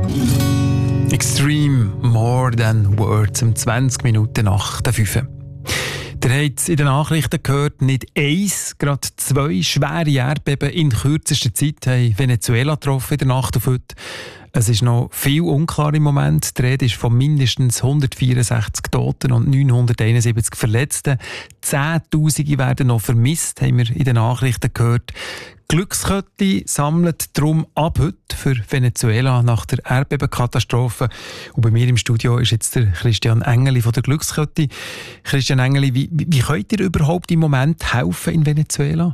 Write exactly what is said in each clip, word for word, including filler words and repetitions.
Extreme More Than Words um zwanzig Minuten nach der fünf. Ihr habt es in den Nachrichten gehört, nicht eins, gerade zwei schwere Erdbeben in kürzester Zeit haben Venezuela getroffen in der Nacht auf heute. Es ist noch viel unklar im Moment. Die Rede ist von mindestens hundertvierundsechzig Toten und neunhunderteinundsiebzig Verletzten. Zehntausende werden noch vermisst, haben wir in den Nachrichten gehört. Glückskette sammelt darum ab heute für Venezuela nach der Erdbebenkatastrophe. Und bei mir im Studio ist jetzt der Christian Engeli von der Glückskette. Christian Engeli, wie, wie könnt ihr überhaupt im Moment helfen in Venezuela?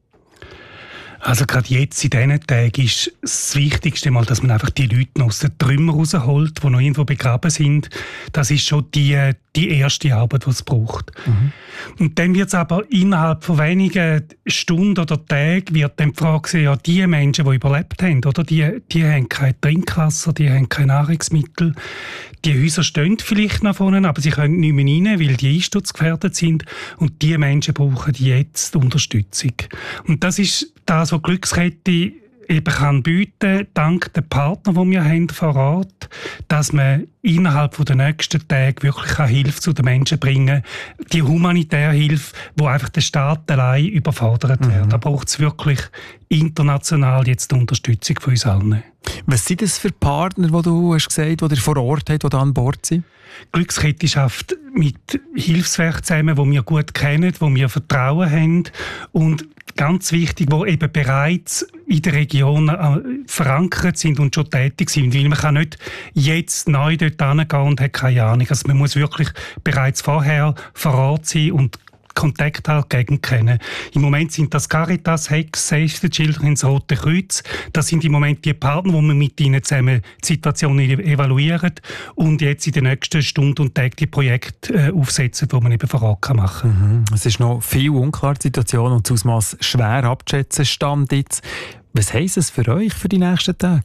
Also gerade jetzt in diesen Tagen ist das Wichtigste mal, dass man einfach die Leute aus den Trümmern rausholt, die noch irgendwo begraben sind. Das ist schon die, die erste Arbeit, die es braucht. Mhm. Und dann wird es aber innerhalb von wenigen Stunden oder Tagen wird dann die Frage sein, ja, die Menschen, die überlebt haben, oder die, die haben kein Trinkwasser, die haben keine Nahrungsmittel. Die Häuser stehen vielleicht noch vorne, aber sie können nicht mehr rein, weil die einsturzgefährdet sind. Und diese Menschen brauchen jetzt Unterstützung. Und das ist das, was Glückskette eben kann bieten, dank der Partner, die wir haben vor Ort, dass man innerhalb der nächsten Tage wirklich Hilfe zu den Menschen bringen kann. Die humanitäre Hilfe, die einfach der Staat allein überfordert wird. Mhm. Da braucht es wirklich international jetzt die Unterstützung von uns allen. Was sind das für Partner, die du hast gesagt, die ihr vor Ort habt, die da an Bord sind? Glückskette schafft mit Hilfswerken zusammen, die wir gut kennen, wo wir Vertrauen haben und ganz wichtig, die eben bereits in der Region äh, verankert sind und schon tätig sind. Weil man kann nicht jetzt neu dort hingehen und hat keine Ahnung. Also man muss wirklich bereits vorher vor Ort sein und Kontakt halt gegen kennen. Im Moment sind das Caritas, Hex, Save the Children, das Rote Kreuz. Das sind im Moment die Partner, wo wir mit ihnen zusammen die Situation evaluieren und jetzt in den nächsten Stunden und Tagen die Projekte äh, aufsetzen, die man eben vor Ort machen kann. Mhm. Es ist noch viel unklar, die Situation, und das Ausmaß schwer abzuschätzen. Stand jetzt. Was heisst es für euch für die nächsten Tage?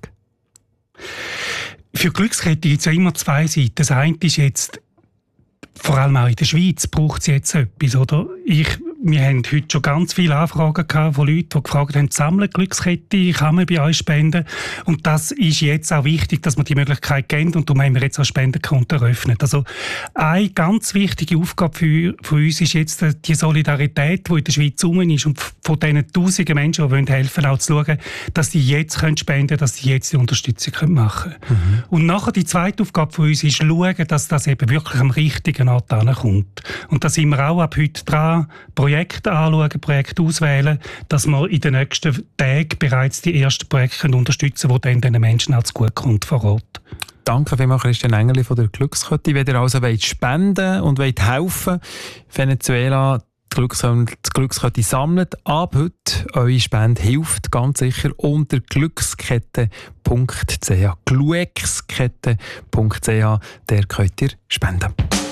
Für Glückskette gibt es ja immer zwei Seiten. Das eine ist jetzt, vor allem auch in der Schweiz braucht es jetzt etwas, oder? Ich, wir haben heute schon ganz viele Anfragen gehabt von Leuten, die gefragt haben, sammeln Glückskette, kann man bei euch spenden? Und das ist jetzt auch wichtig, dass man die Möglichkeit kennt, und darum haben wir jetzt auch Spendenkonten eröffnet. Also eine ganz wichtige Aufgabe für, für uns ist jetzt die Solidarität, die in der Schweiz rum ist, und von diesen tausenden Menschen, die helfen wollen, auch zu schauen, dass die jetzt spenden können, dass die jetzt die Unterstützung machen können. Mhm. Und nachher die zweite Aufgabe von uns ist, schauen, dass das eben wirklich am richtigen Ort ankommt. Und da sind wir auch ab heute dran, Projekte anschauen, Projekte auswählen, dass wir in den nächsten Tagen bereits die ersten Projekte unterstützen können, die dann den Menschen als gut kommt vor Ort. Danke vielmals, Christian Engeli von der Glückskette. Wenn ihr also wollt spenden und wollt helfen, Venezuela, die Glückskette, die Glückskette sammelt ab heute. Eure Spende hilft ganz sicher unter glückskette punkt c h. glückskette punkt c h, der könnt ihr spenden.